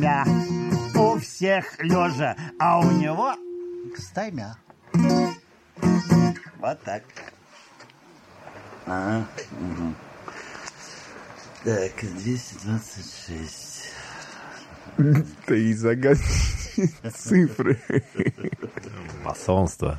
у всех лежа, а у него стаймя. Вот так. Ага. Угу. Так, 226. Ты загадки цифры. Масонство.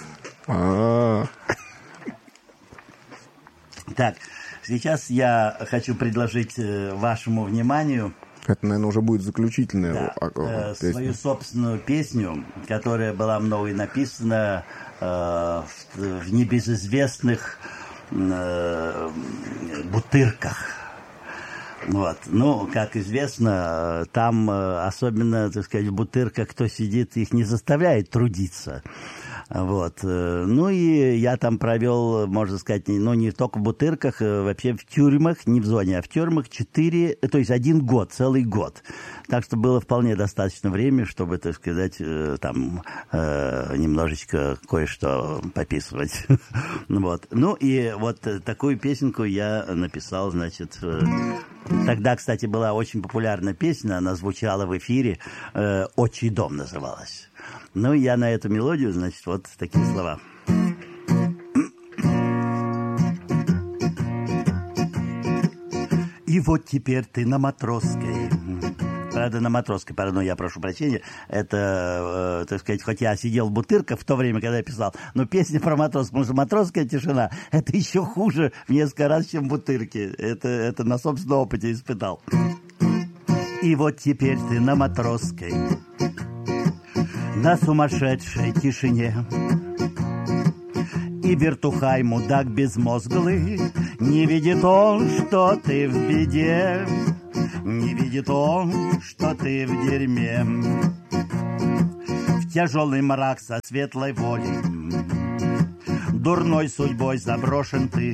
Так, сейчас я хочу предложить вашему вниманию... Это, наверное, уже будет заключительная. Да, свою собственную песню, которая была мной написана в небезызвестных бутырках. Вот. Ну, как известно, там особенно, так сказать, в бутырках, кто сидит, их не заставляет трудиться. Вот. Ну и я там провел, можно сказать, не только в бутырках, вообще в тюрьмах, не в зоне, а в тюрьмах 1 год, целый год. Так что было вполне достаточно времени, чтобы, так сказать, там немножечко кое-что пописывать. Вот. Ну и вот такую песенку я написал, значит... Тогда, кстати, была очень популярная песня, она звучала в эфире, «Отчий дом» называлась. Ну, я на эту мелодию, значит, вот такие слова. И вот теперь ты на Матросской. Правда, на Матросской, пардон, я прошу прощения. Это, так сказать, хоть я сидел в бутырках в то время, когда я писал, но песня про Матроску, потому что Матросская тишина, это еще хуже в несколько раз, чем бутырки. Это на собственном опыте испытал. И вот теперь ты на Матросской, на сумасшедшей тишине. И вертухай, мудак безмозглый, не видит он, что ты в беде. Не видит он, что ты в дерьме. В тяжелый мрак со светлой волей, дурной судьбой заброшен ты.